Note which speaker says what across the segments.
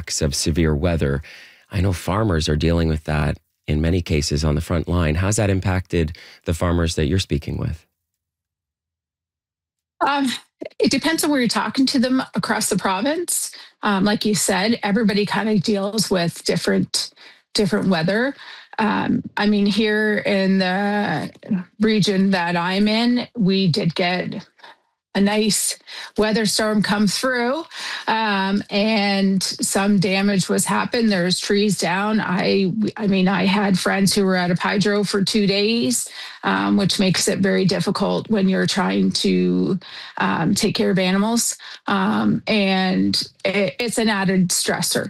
Speaker 1: impacts of severe weather. I know farmers are dealing with that in many cases on the front line. How's that impacted the farmers that you're speaking with?
Speaker 2: Um, it depends on where you're talking to them across the province. Like you said, everybody kind of deals with different weather. I mean, here in the region that I'm in, we did get a nice weather storm come through, and some damage was happened. There's trees down. I mean, I had friends who were out of hydro for 2 days, which makes it very difficult when you're trying to take care of animals, and it's an added stressor.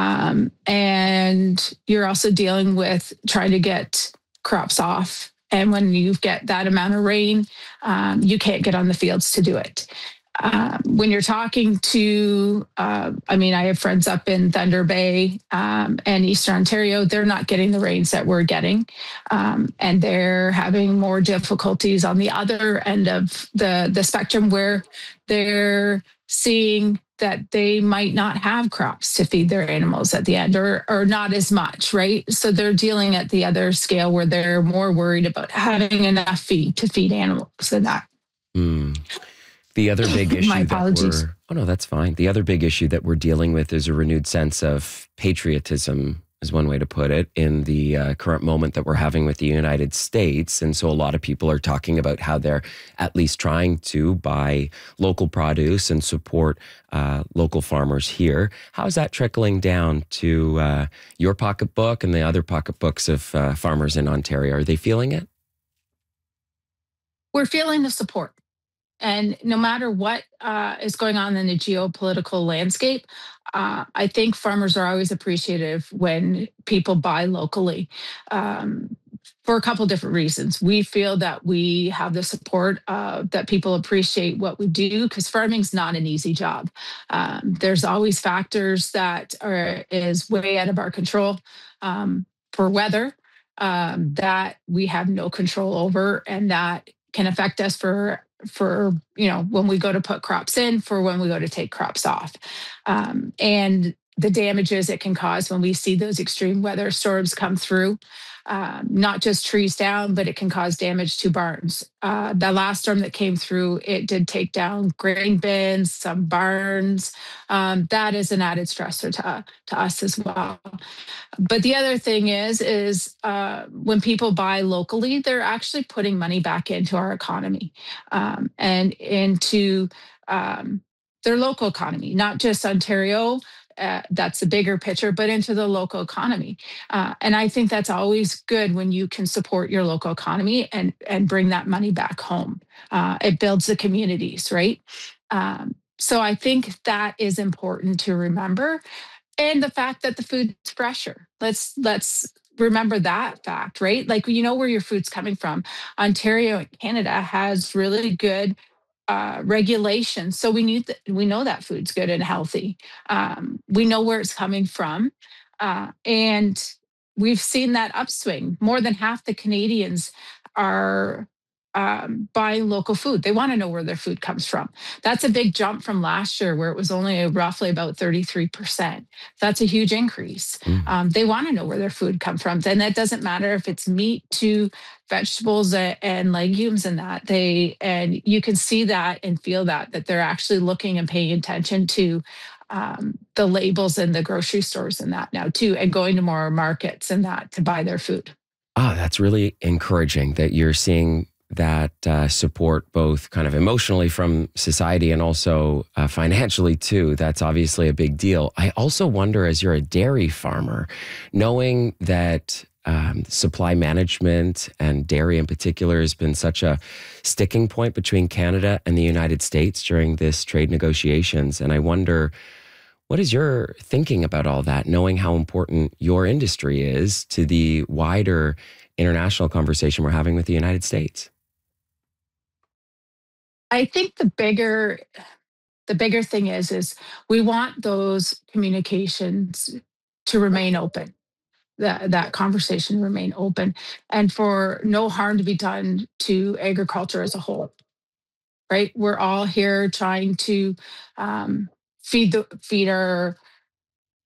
Speaker 2: And you're also dealing with trying to get crops off. And when you get that amount of rain, you can't get on the fields to do it. When you're talking to, I mean, I have friends up in Thunder Bay and Eastern Ontario, they're not getting the rains that we're getting. And they're having more difficulties on the other end of the spectrum where they're seeing that they might not have crops to feed their animals at the end or not as much, right? So they're dealing at the other scale where they're more worried about having enough feed to feed animals than that.
Speaker 1: Mm. The other big
Speaker 2: My
Speaker 1: issue
Speaker 2: apologies.
Speaker 1: oh no, that's fine. The other big issue that we're dealing with is a renewed sense of patriotism, is one way to put it, in the current moment that we're having with the United States. And so a lot of people are talking about how they're at least trying to buy local produce and support local farmers here. How's that trickling down to your pocketbook and the other pocketbooks of farmers in Ontario? Are they feeling it?
Speaker 2: We're feeling the support. And no matter what is going on in the geopolitical landscape, I think farmers are always appreciative when people buy locally, for a couple different reasons. We feel that we have the support, that people appreciate what we do because farming's not an easy job. There's always factors that is way out of our control, for weather, that we have no control over, and that can affect us for when we go to put crops in, for when we go to take crops off, and the damages it can cause when we see those extreme weather storms come through. Not just trees down, but it can cause damage to barns. The last storm that came through, it did take down grain bins, some barns. That is an added stressor to us as well. But the other thing is when people buy locally, they're actually putting money back into our economy, and into their local economy, not just Ontario. That's the bigger picture, but into the local economy. And I think that's always good when you can support your local economy and bring that money back home. It builds the communities, right? So I think that is important to remember, and the fact that the food's fresher. Let's remember that fact, right? Like you know where your food's coming from. Ontario and Canada has really good regulations, so we know that food's good and healthy. We know where it's coming from, and we've seen that upswing. More than half the Canadians are buying local food. They want to know where their food comes from. That's a big jump from last year, where it was only roughly about 33%. That's a huge increase.
Speaker 1: Mm.
Speaker 2: They want to know where their food comes from, and that doesn't matter if it's meat to vegetables and legumes, and you can see that and feel that they're actually looking and paying attention to the labels in the grocery stores and that now too, and going to more markets and that to buy their food.
Speaker 1: Ah, that's really encouraging that you're seeing that support both kind of emotionally from society and also financially too. That's obviously a big deal. I also wonder, as you're a dairy farmer, knowing that supply management and dairy in particular has been such a sticking point between Canada and the United States during this trade negotiations. And I wonder, what is your thinking about all that, knowing how important your industry is to the wider international conversation we're having with the United States?
Speaker 2: I think the bigger thing is we want those communications to remain open, that conversation to remain open, and for no harm to be done to agriculture as a whole, right? We're all here trying to um, feed our